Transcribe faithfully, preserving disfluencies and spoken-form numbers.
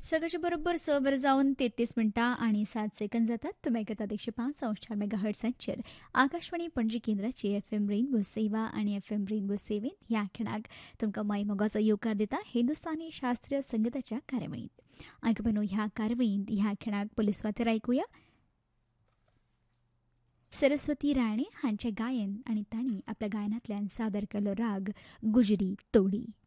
सकाळच्या बरोबर स वर जाऊन तेहतीस मिनटां आणि सात सेकंद जातात. तुम्ही ऐकतात एकशे पाच अंश चार मेगा हर्ट्सांचेर आकाशवाणी पणजी केंद्राची एफ एम रेनबो सेवा आणि एफ एम रेनबो सेवेन ह्या खिणाक तुमकां माई मोगाचो येवकार दिता हिंदुस्थानी शास्त्रीय संगीताच्या कार्यावळींत. आयकून ह्या कार्यावळींत ह्या खिणाक पयलीं सुवातेर ऐकूया सरस्वती राणे हांचें गायन आणि तांणी आपल्या गायनांतल्यान सादर केल्लो राग गुजरी तोडी.